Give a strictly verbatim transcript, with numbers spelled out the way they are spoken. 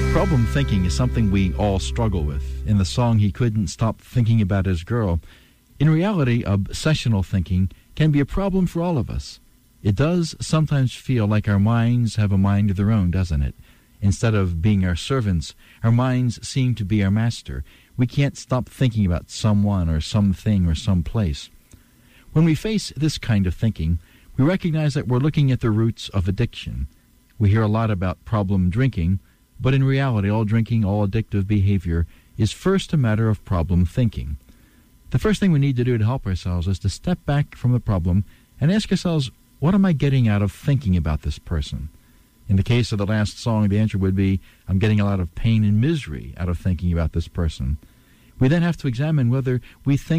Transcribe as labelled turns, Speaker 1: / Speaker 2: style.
Speaker 1: Problem thinking is something we all struggle with. In the song, he couldn't stop thinking about his girl. In reality, obsessional thinking can be a problem for all of us. It does sometimes feel like our minds have a mind of their own, doesn't it? Instead of being our servants, our minds seem to be our master. We can't stop thinking about someone or something or some place. When we face this kind of thinking, we recognize that we're looking at the roots of addiction. We hear a lot about problem drinking, but in reality, all drinking, all addictive behavior is first a matter of problem thinking. The first thing we need to do to help ourselves is to step back from the problem and ask ourselves, what am I getting out of thinking about this person? In the case of the last song, the answer would be, I'm getting a lot of pain and misery out of thinking about this person. We then have to examine whether we think